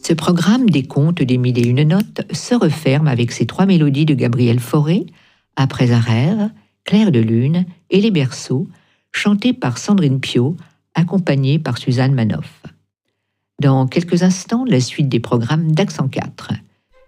Ce programme des contes des 1001 notes se referme avec ces 3 mélodies de Gabriel Fauré, Après un rêve, Clair de lune et Les berceaux, chantées par Sandrine Piau, accompagnée par Suzanne Manoff. Dans quelques instants, la suite des programmes d'Accent 4.